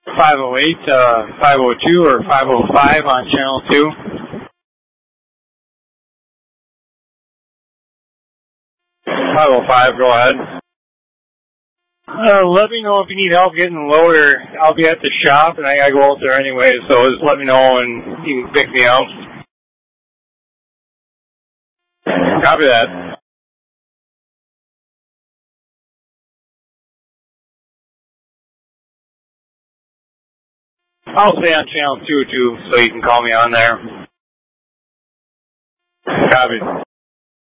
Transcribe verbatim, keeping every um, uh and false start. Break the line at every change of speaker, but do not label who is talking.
five oh eight, uh, five oh two, or five oh five on channel two. five oh five, go ahead. Uh, let me know if you need help getting the loader. I'll be at the shop, and I gotta go out there anyway, so just let me know and you can pick me up. Copy that. I'll stay on channel two, too, so you can call me on there. Copy.